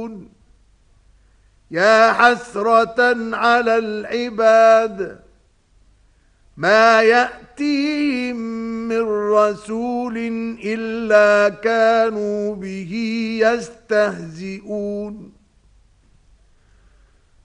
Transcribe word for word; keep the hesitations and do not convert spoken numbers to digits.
يعملون يا حسرة على العباد ما يأتيهم من رسول إلا كانوا به يستهزئون